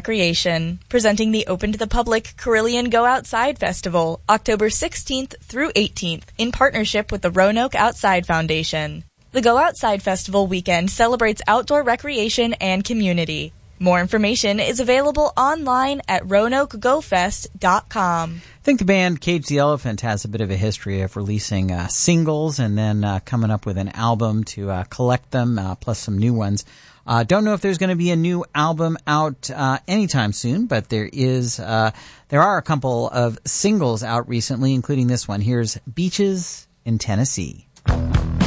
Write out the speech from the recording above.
Recreation, presenting the open to the public Carillion Go Outside Festival, October 16th through 18th, in partnership with the Roanoke Outside Foundation. The Go Outside Festival weekend celebrates outdoor recreation and community. More information is available online at RoanokeGoFest.com. I think the band Cage the Elephant has a bit of a history of releasing singles and then coming up with an album to collect them, plus some new ones. Don't know if there's going to be a new album out anytime soon, but there are a couple of singles out recently, including this one. Here's Beaches in Tennessee.